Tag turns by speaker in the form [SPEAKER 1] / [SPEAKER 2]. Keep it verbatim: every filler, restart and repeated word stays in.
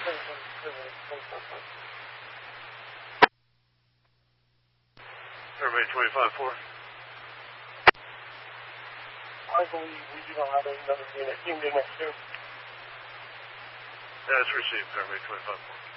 [SPEAKER 1] Everybody twenty-five four.
[SPEAKER 2] I believe we do not have another unit. Team to next two.
[SPEAKER 1] That's received, everybody twenty-five four.